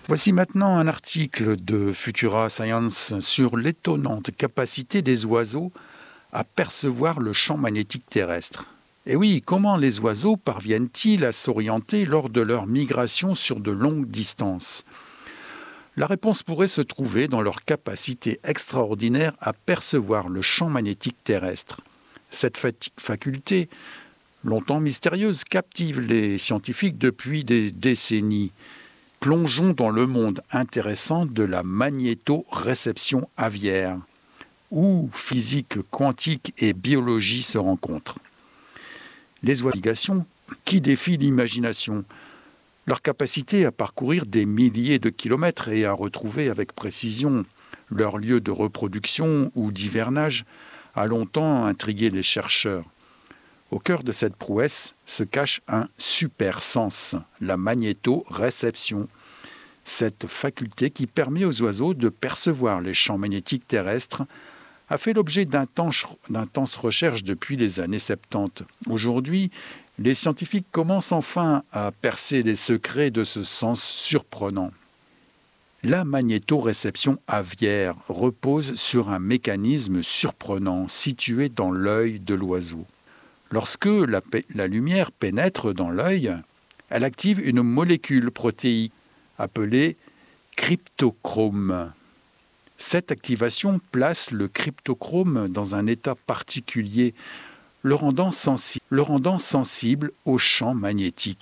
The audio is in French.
Voici maintenant un article de Futura Science sur l'étonnante capacité des oiseaux à percevoir le champ magnétique terrestre. Et oui, comment les oiseaux parviennent-ils à s'orienter lors de leur migration sur de longues distances? La réponse pourrait se trouver dans leur capacité extraordinaire à percevoir le champ magnétique terrestre. Cette faculté, longtemps mystérieuse, captive les scientifiques depuis des décennies. Plongeons dans le monde intéressant de la magnétoréception aviaire, où physique quantique et biologie se rencontrent. Les oiseaux qui défient l'imagination, leur capacité à parcourir des milliers de kilomètres et à retrouver avec précision leur lieu de reproduction ou d'hivernage a longtemps intrigué les chercheurs. Au cœur de cette prouesse se cache un super sens, la magnétoréception. Cette faculté qui permet aux oiseaux de percevoir les champs magnétiques terrestres a fait l'objet d'intenses recherches depuis les années 70. Aujourd'hui, les scientifiques commencent enfin à percer les secrets de ce sens surprenant. La magnétoréception aviaire repose sur un mécanisme surprenant situé dans l'œil de l'oiseau. Lorsque la lumière pénètre dans l'œil, elle active une molécule protéique appelée cryptochrome. Cette activation place le cryptochrome dans un état particulier, le rendant sensible au champ magnétique.